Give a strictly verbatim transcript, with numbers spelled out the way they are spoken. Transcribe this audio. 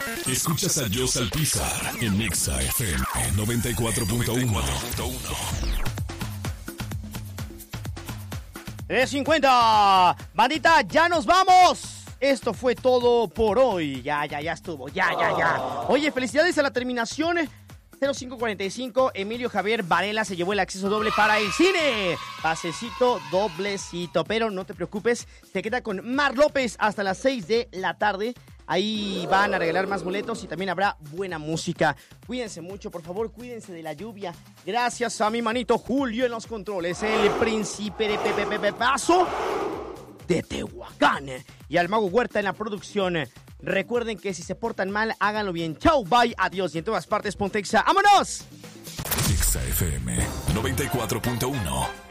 Escuchas a Joss Alpizar en Nexa F M noventa y cuatro punto uno. tres cincuenta. Bandita, ya nos vamos. Esto fue todo por hoy. Ya, ya, ya estuvo. Ya, ya, ya. Oye, felicidades a la terminación cero cinco cuarenta y cinco. Emilio Javier Varela se llevó el acceso doble para el cine. Pasecito doblecito. Pero no te preocupes, te queda con Mar López hasta las seis de la tarde. Ahí van a regalar más boletos y también habrá buena música. Cuídense mucho, por favor, cuídense de la lluvia. Gracias a mi manito Julio en los controles, el príncipe de Pepe Pepe Paso de Tehuacán. Y al Mago Huerta en la producción. Recuerden que si se portan mal, háganlo bien. Chau, bye, adiós. Y en todas partes, Pontexa. ¡Vámonos! Nexa F M noventa y cuatro punto uno.